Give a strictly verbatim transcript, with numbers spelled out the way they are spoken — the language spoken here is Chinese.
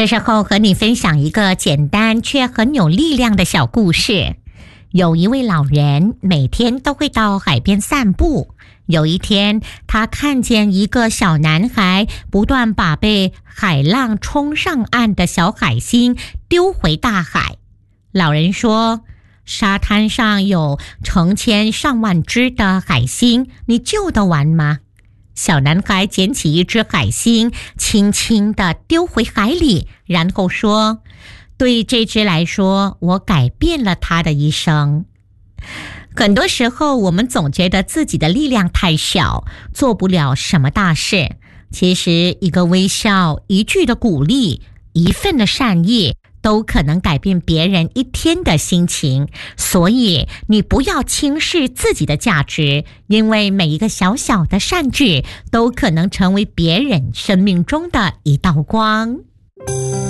这时候和你分享一个简单却很有力量的小故事。有一位老人每天都会到海边散步。有一天，他看见一个小男孩不断把被海浪冲上岸的小海星丢回大海。老人说，沙滩上有成千上万只的海星，你救得完吗？小男孩捡起一只海星，轻轻地丢回海里，然后说，对这只来说，我改变了它的一生。很多时候，我们总觉得自己的力量太小，做不了什么大事。其实，一个微笑，一句的鼓励，一份的善意，都可能改变别人一天的心情。所以你不要轻视自己的价值，因为每一个小小的善举都可能成为别人生命中的一道光。